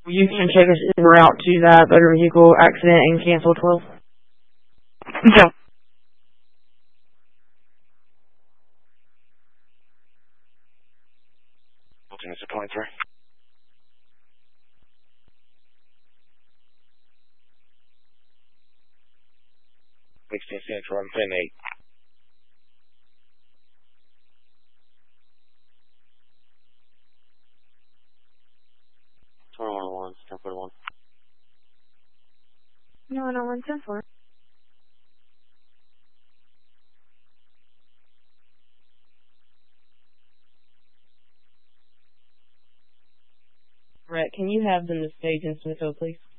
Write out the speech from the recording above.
You can check us en route to that motor vehicle accident and cancel 12. Yeah. Ultimate 23. 16 Central, I'm 10-8. $2101, 1041. No, 101, 10-4. Brett, can you have them to stage in Smithville, please?